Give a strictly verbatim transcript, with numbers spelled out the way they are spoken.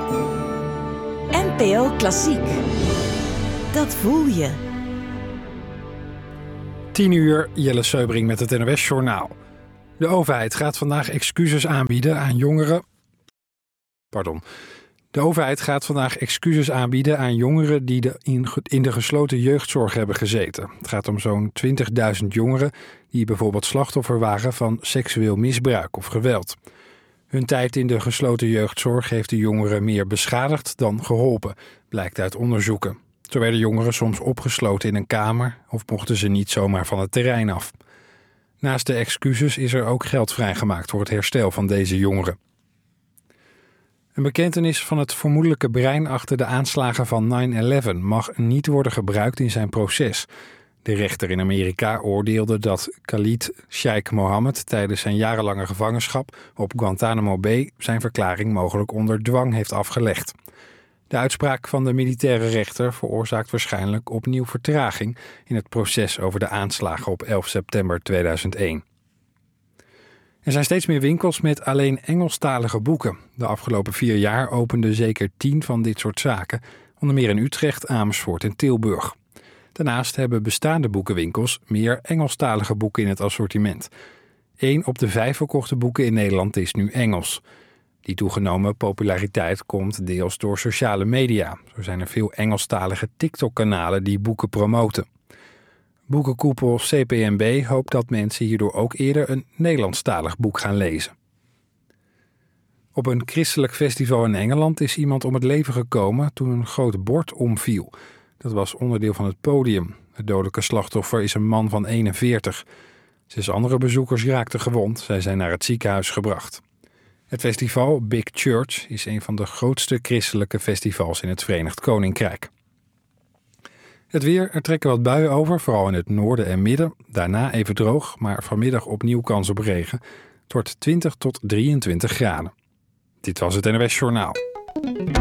N P O Klassiek. Dat voel je. tien uur, Jelle Seubring met het N O S-journaal. De overheid gaat vandaag excuses aanbieden aan jongeren... Pardon. De overheid gaat vandaag excuses aanbieden aan jongeren die de in de gesloten jeugdzorg hebben gezeten. Het gaat om zo'n twintigduizend jongeren die bijvoorbeeld slachtoffer waren van seksueel misbruik of geweld. Hun tijd in de gesloten jeugdzorg heeft de jongeren meer beschadigd dan geholpen, blijkt uit onderzoeken. Zo werden jongeren soms opgesloten in een kamer of mochten ze niet zomaar van het terrein af. Naast de excuses is er ook geld vrijgemaakt voor het herstel van deze jongeren. Een bekentenis van het vermoedelijke brein achter de aanslagen van nine eleven mag niet worden gebruikt in zijn proces. De rechter in Amerika oordeelde dat Khalid Sheikh Mohammed tijdens zijn jarenlange gevangenschap op Guantanamo Bay zijn verklaring mogelijk onder dwang heeft afgelegd. De uitspraak van de militaire rechter veroorzaakt waarschijnlijk opnieuw vertraging in het proces over de aanslagen op elf september tweeduizend één. Er zijn steeds meer winkels met alleen Engelstalige boeken. De afgelopen vier jaar openden zeker tien van dit soort zaken, onder meer in Utrecht, Amersfoort en Tilburg. Daarnaast hebben bestaande boekenwinkels meer Engelstalige boeken in het assortiment. Eén op de vijf verkochte boeken in Nederland is nu Engels. Die toegenomen populariteit komt deels door sociale media. Zo zijn er veel Engelstalige TikTok-kanalen die boeken promoten. Boekenkoepel C P N B hoopt dat mensen hierdoor ook eerder een Nederlandstalig boek gaan lezen. Op een christelijk festival in Engeland is iemand om het leven gekomen toen een groot bord omviel. Dat was onderdeel van het podium. Het dodelijke slachtoffer is een man van eenenveertig. Zes andere bezoekers raakten gewond. Zij zijn naar het ziekenhuis gebracht. Het festival Big Church is een van de grootste christelijke festivals in het Verenigd Koninkrijk. Het weer, er trekken wat buien over, vooral in het noorden en midden. Daarna even droog, maar vanmiddag opnieuw kans op regen. Het wordt twintig tot drieëntwintig graden. Dit was het N O S Journaal.